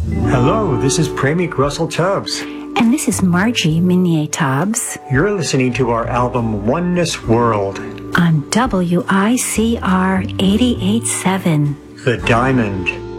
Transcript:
Hello, this is Pramik Russell Tubbs. And this is Margie Minier Tubbs. You're listening to our album Oneness World on WICR 88.7. The Diamond.